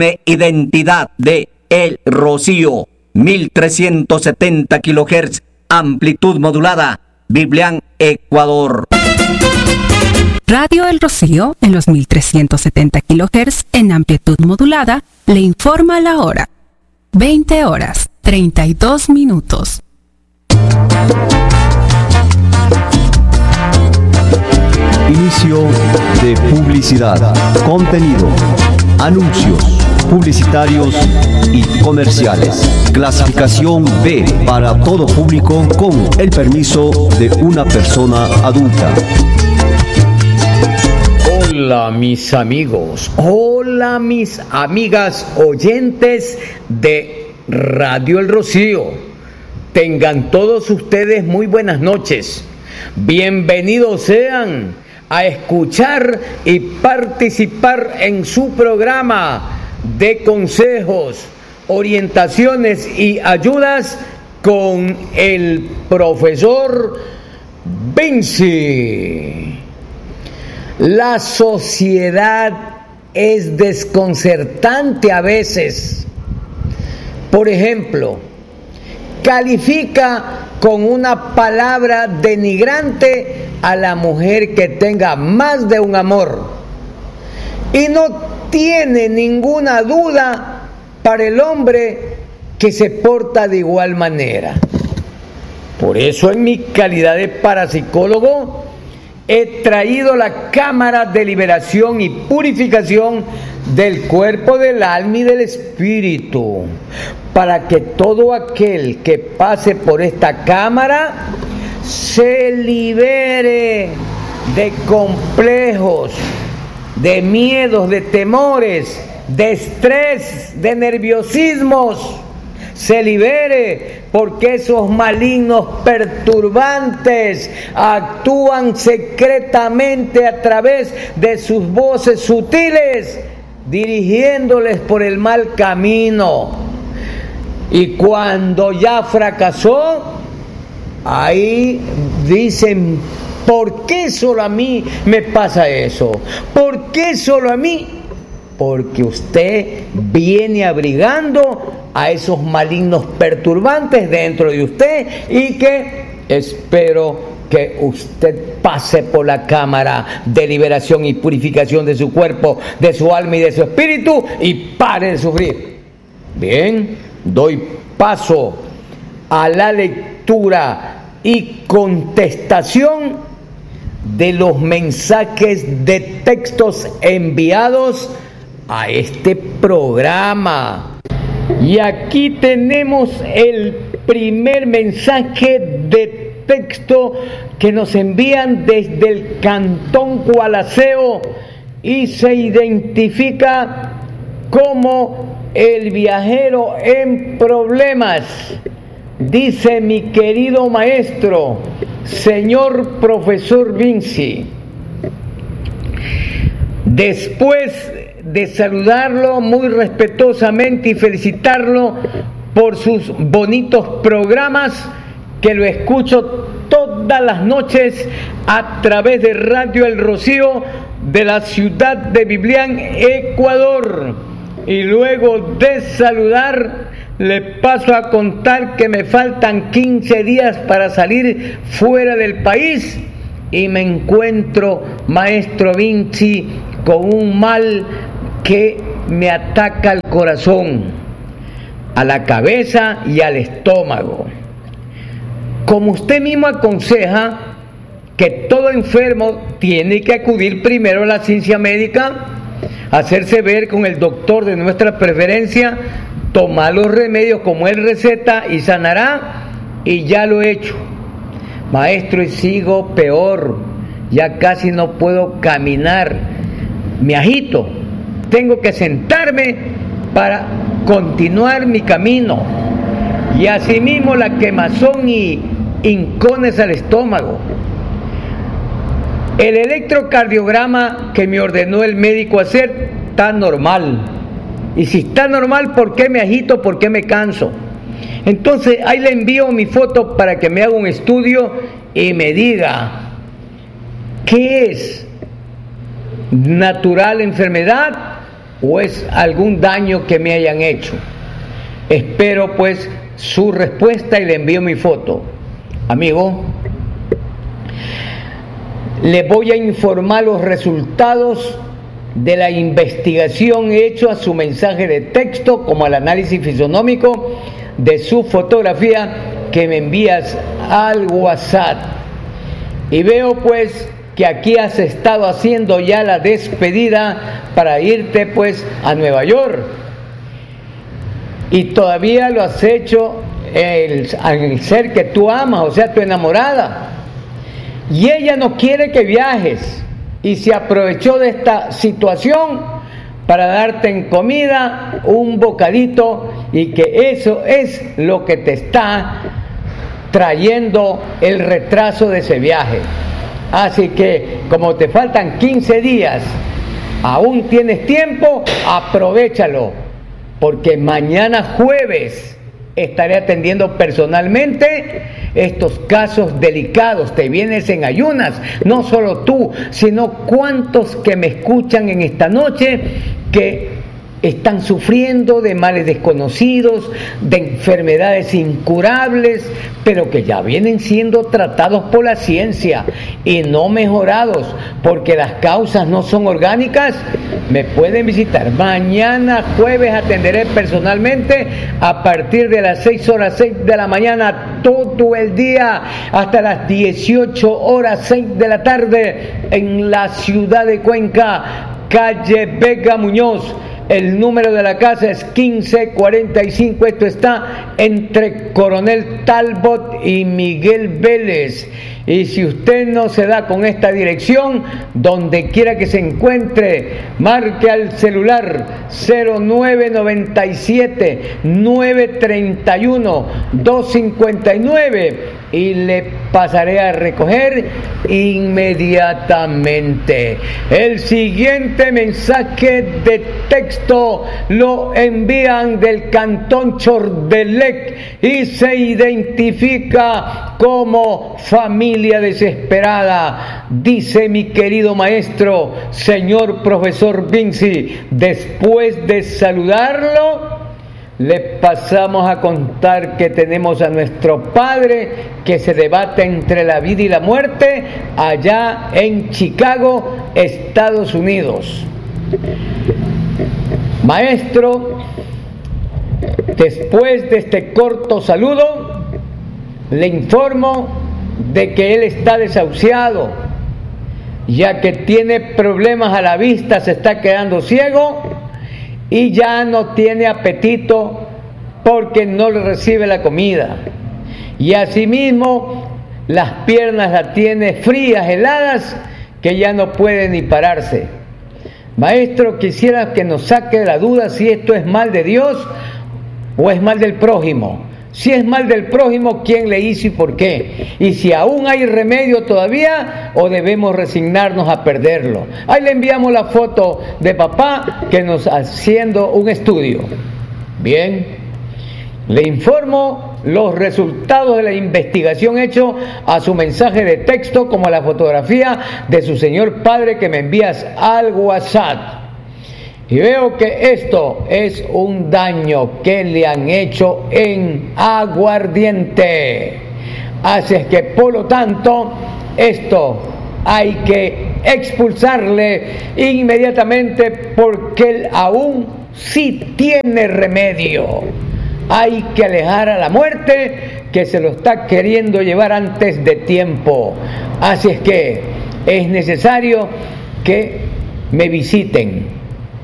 Identidad de El Rocío, 1370 kHz, amplitud modulada, Biblián, Ecuador. Radio El Rocío, en los 1370 kHz, en amplitud modulada, le informa la hora. 20 horas, 32 minutos. Inicio de publicidad, contenido, anuncios publicitarios y comerciales. Clasificación B para todo público con el permiso de una persona adulta. Hola mis amigos, hola mis amigas oyentes de Radio El Rocío. Tengan todos ustedes muy buenas noches. Bienvenidos sean a escuchar y participar en su programa de consejos, orientaciones y ayudas con el profesor Vinci. La sociedad es desconcertante a veces. Por ejemplo, califica con una palabra denigrante a la mujer que tenga más de un amor y no tiene ninguna duda para el hombre que se porta de igual manera. Por eso, en mi calidad de parapsicólogo, he traído la cámara de liberación y purificación del cuerpo, del alma y del espíritu, para que todo aquel que pase por esta cámara se libere de complejos, de miedos, de temores, de estrés, de nerviosismos. Se libere, porque esos malignos perturbantes actúan secretamente a través de sus voces sutiles, dirigiéndoles por el mal camino. Y cuando ya fracasó, ahí dicen: ¿por qué solo a mí me pasa eso? ¿Por qué solo a mí? Porque usted viene abrigando a esos malignos perturbantes dentro de usted, y que espero que usted pase por la cámara de liberación y purificación de su cuerpo, de su alma y de su espíritu, y pare de sufrir. Bien, doy paso a la lectura y contestación de los mensajes de textos enviados a este programa. Y aquí tenemos el primer mensaje de texto que nos envían desde el Cantón Gualaceo y se identifica como el viajero en problemas. Dice: mi querido maestro, señor profesor Vinci, después de saludarlo muy respetuosamente y felicitarlo por sus bonitos programas, que lo escucho todas las noches a través de Radio El Rocío de la ciudad de Biblián, Ecuador. Y luego de saludar, le paso a contar que me faltan 15 días para salir fuera del país y me encuentro, maestro Vinci, con un mal que me ataca al corazón, a la cabeza y al estómago. Como usted mismo aconseja que todo enfermo tiene que acudir primero a la ciencia médica, hacerse ver con el doctor de nuestra preferencia, tomar los remedios como él receta y sanará, y ya lo he hecho, maestro, y sigo peor, ya casi no puedo caminar, me agito, tengo que sentarme para continuar mi camino, y asimismo la quemazón y hincones al estómago. El electrocardiograma que me ordenó el médico hacer está normal, y si está normal, ¿por qué me agito? ¿Por qué me canso? Entonces ahí le envío mi foto para que me haga un estudio y me diga qué es, natural enfermedad o es algún daño que me hayan hecho. Espero pues su respuesta y le envío mi foto. Amigo, le voy a informar los resultados de la investigación hecha a su mensaje de texto como al análisis fisionómico de su fotografía que me envías al WhatsApp. Y veo pues que aquí has estado haciendo ya la despedida para irte pues a Nueva York. Y todavía lo has hecho al ser que tú amas, o sea, tu enamorada. Y ella no quiere que viajes y se aprovechó de esta situación para darte en comida un bocadito, y que eso es lo que te está trayendo el retraso de ese viaje. Así que como te faltan 15 días, aún tienes tiempo, aprovéchalo, porque mañana jueves estaré atendiendo personalmente estos casos delicados. Te vienes en ayunas, no solo tú, sino cuantos que me escuchan en esta noche que están sufriendo de males desconocidos, de enfermedades incurables, pero que ya vienen siendo tratados por la ciencia y no mejorados, porque las causas no son orgánicas. Me pueden visitar. Mañana jueves atenderé personalmente a partir de las 6 de la mañana, todo el día, hasta las 18:06 de la tarde, en la ciudad de Cuenca, calle Vega Muñoz. El número de la casa es 1545. Esto está entre Coronel Talbot y Miguel Vélez. Y si usted no se da con esta dirección, donde quiera que se encuentre, marque al celular 0997-931-259 y le pasaré a recoger inmediatamente. El siguiente mensaje de texto lo envían del Cantón Chordelec y se identifica como familia desesperada. Dice mi querido maestro, señor profesor Vinci, después de saludarlo, le pasamos a contar que tenemos a nuestro padre que se debate entre la vida y la muerte allá en Chicago, Estados Unidos. Maestro, después de este corto saludo, le informo de que él está desahuciado, ya que tiene problemas a la vista, se está quedando ciego y ya no tiene apetito porque no le recibe la comida. Y asimismo las piernas las tiene frías, heladas, que ya no puede ni pararse. Maestro, quisiera que nos saque de la duda si esto es mal de Dios o es mal del prójimo. Si es mal del prójimo, ¿quién le hizo y por qué? Y si aún hay remedio todavía o debemos resignarnos a perderlo. Ahí le enviamos la foto de papá que nos haciendo un estudio. Bien, le informo los resultados de la investigación hecho a su mensaje de texto como a la fotografía de su señor padre que me envías al WhatsApp. Y veo que esto es un daño que le han hecho en aguardiente. Así es que, por lo tanto, esto hay que expulsarle inmediatamente porque él aún sí tiene remedio. Hay que alejar a la muerte que se lo está queriendo llevar antes de tiempo. Así es que es necesario que me visiten.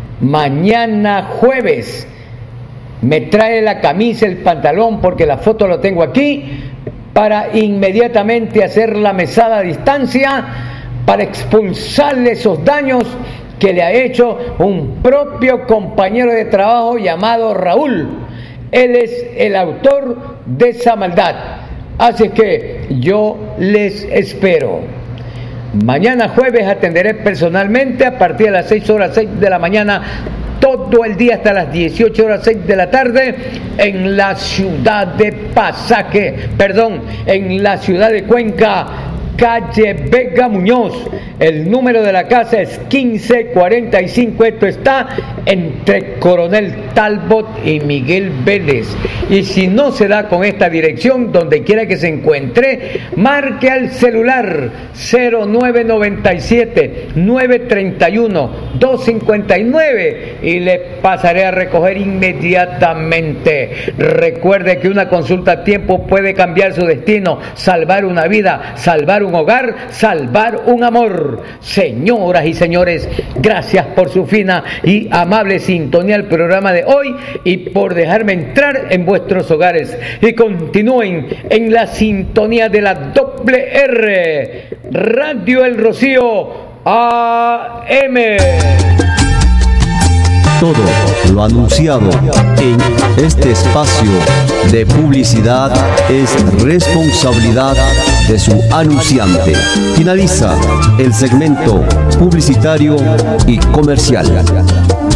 Mañana jueves me trae la camisa, el pantalón, porque la foto lo tengo aquí, para inmediatamente hacer la mesada a distancia para expulsarle esos daños que le ha hecho un propio compañero de trabajo llamado Raúl. Él es el autor de esa maldad. Así que yo les espero. Mañana jueves atenderé personalmente a partir de las 6:06 de la mañana, todo el día hasta las 18:06 de la tarde, en la ciudad de en la ciudad de Cuenca, calle Vega Muñoz. El número de la casa es 1545. Esto está entre Coronel Talbot y Miguel Vélez. Y si no se da con esta dirección, donde quiera que se encuentre, marque al celular 0997-931-259 y le pasaré a recoger inmediatamente. Recuerde que una consulta a tiempo puede cambiar su destino, salvar una vida, salvar un hogar, salvar un amor. Señoras y señores, gracias por su fina y amable sintonía al programa de hoy y por dejarme entrar en vuestros hogares. Y continúen en la sintonía de la doble R, Radio El Rocío AM. Todo lo anunciado en este espacio de publicidad es responsabilidad de su anunciante. Finaliza el segmento publicitario y comercial.